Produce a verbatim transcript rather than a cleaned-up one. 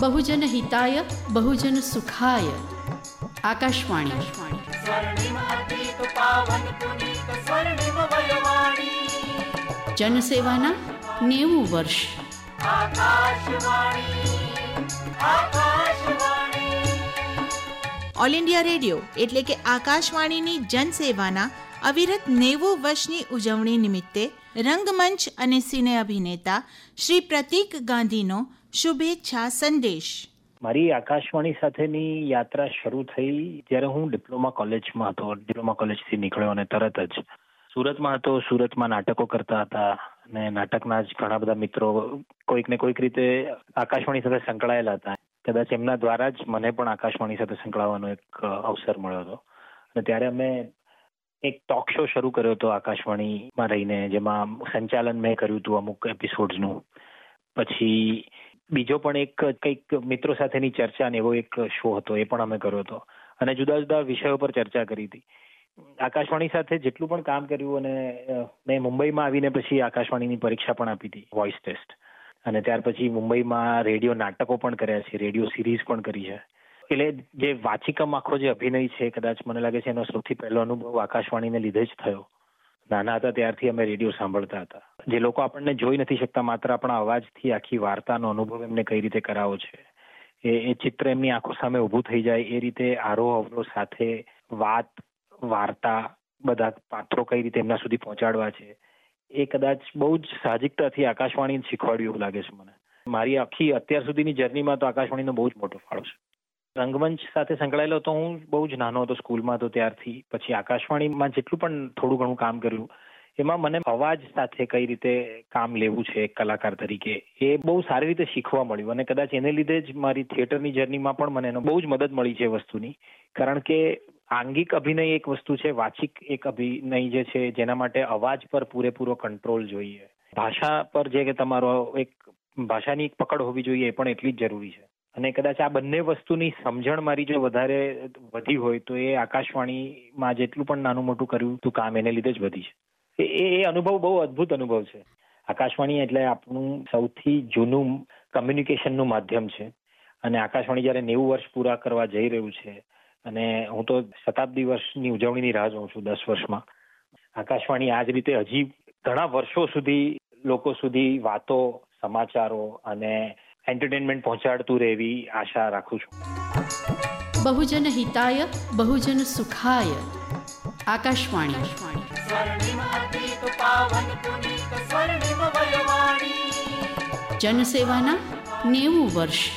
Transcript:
બહુજન હિતાય બહુજન સુખાય. આકાશવાણી. જનસેવાના નેવું વર્ષ. All India radio એટલે કે આકાશવાણીની જનસેવાના અવિરત નેવું વર્ષની ઉજવણી નિમિત્તે રંગમંચ અને સિને અભિનેતા શ્રી પ્રતીક ગાંધીનો શુભેચ્છા સંદેશ. મારી આકાશવાણી સાથેની યાત્રા શરૂ થઈ જ્યારે હું ડિપ્લોમા કોલેજમાં હતો. ડિપ્લોમા કોલેજથી નીકળ્યો અને તરત જ સુરતમાં હતો. સુરતમાં નાટકો કરતા હતા અને નાટકના જ ઘણા બધા મિત્રો કોઈક ને કોઈક રીતે આકાશવાણી સાથે સંકળાયેલા હતા. કદાચ એમના દ્વારા જ મને પણ આકાશવાણી સાથે સંકળાવવાનો એક અવસર મળ્યો હતો. અને ત્યારે અમે એક ટોક શો શરૂ કર્યો હતો આકાશવાણીમાં રહીને, જેમાં સંચાલન મેં કર્યું હતું અમુક એપિસોડ્સનું. પછી બીજો પણ એક કંઈક મિત્રો સાથેની ચર્ચા ને એવો એક શો હતો, એ પણ અમે કર્યો હતો અને જુદા જુદા વિષયો પર ચર્ચા કરી હતી. આકાશવાણી સાથે જેટલું પણ કામ કર્યું, અને મેં મુંબઈમાં આવીને પછી આકાશવાણીની પરીક્ષા પણ આપી હતી, વોઇસ ટેસ્ટ. અને ત્યાર પછી મુંબઈમાં રેડિયો નાટકો પણ કર્યા છે, રેડિયો સિરીઝ પણ કરી છે. એટલે જે વાચિકમ આખો જે અભિનય છે, કદાચ મને લાગે છે એનો સૌથી પહેલો અનુભવ આકાશવાણીને લીધે જ થયો. નાના હતા ત્યારથી અમે રેડિયો સાંભળતા હતા. જે લોકો આપણને જોઈ નથી શકતા, માત્ર આપણા અવાજથી આખી વાર્તાનો અનુભવ એમને કઈ રીતે કરાવો છે, એ એ ચિત્ર એમની આંખો સામે ઊભું થઈ જાય એ રીતે આરોહ અવરોહ સાથે વાત, વાર્તા, બધા પાત્રો કઈ રીતે એમના સુધી પહોંચાડવા છે, એ કદાચ બહુ જ સાહજિકતાથી આકાશવાણી શીખવાડ્યું એવું લાગે છે મને. મારી આખી અત્યાર સુધીની જર્નીમાં તો આકાશવાણીનો બહુ જ મોટો ફાળો છે. રંગમંચ સાથે સંકળાયેલો તો હું બહુ જ નાનો હતો, સ્કૂલમાં હતો ત્યારથી. પછી આકાશવાણીમાં જેટલું પણ થોડું ઘણું કામ કર્યું, એમાં મને અવાજ સાથે કઈ રીતે કામ લેવું છે એક કલાકાર તરીકે, એ બહુ સારી રીતે શીખવા મળ્યું. અને કદાચ એને લીધે જ મારી થિયેટરની જર્નીમાં પણ મને એનો બહુ જ મદદ મળી છે વસ્તુની. કારણ કે આંગિક અભિનય એક વસ્તુ છે, વાચિક એક અભિનય જે છે જેના માટે અવાજ પર પૂરેપૂરો કંટ્રોલ જોઈએ. ભાષા પર જે કે તમારો એક ભાષાની એક પકડ હોવી જોઈએ, એ પણ એટલી જ જરૂરી છે. અને કદાચ આ બંને વસ્તુની સમજણ મારી જો વધારે વધી હોય તો એ આકાશવાણીમાં જેટલું પણ નાનું મોટું કર્યું તું કામ એને લીધે જ વધી છે. એ એ અનુભવ બહુ અદ્ભુત અનુભવ છે. આકાશવાણી એટલે આપણું સૌથી જૂનું કમ્યુનિકેશનનું માધ્યમ છે. અને આકાશવાણી જ્યારે નેવું વર્ષ પૂરા કરવા જઈ રહ્યું છે, અને હું તો શતાબ્દી વર્ષની ઉજવણીની રાહ જોઉં છું દસ વર્ષમાં. આકાશવાણી આ જ રીતે હજી ઘણા વર્ષો સુધી લોકો સુધી વાતો, સમાચારો અને એન્ટરટેનમેન્ટ પહોંચાડતું રહે એવી આશા રાખું છું. બહુજન હિતાય બહુજન સુખાય. આકાશવાણી. જનસેવાના નેવું વર્ષ.